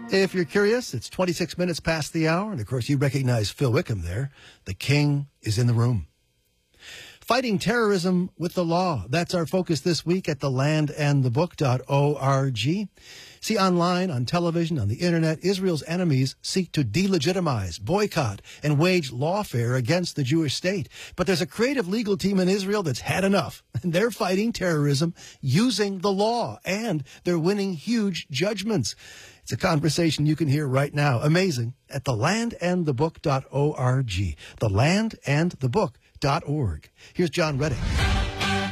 If you're curious, it's 26 minutes past the hour, and of course you recognize Phil Wickham there. The king is in the room. Fighting terrorism with the law. That's our focus this week at thelandandthebook.org. See, online, on television, on the internet, Israel's enemies seek to delegitimize, boycott, and wage lawfare against the Jewish state. But there's a creative legal team in Israel that's had enough. And they're fighting terrorism using the law, and they're winning huge judgments. It's a conversation you can hear right now. Amazing. At thelandandthebook.org. Thelandandthebook.org. Here's John Redding.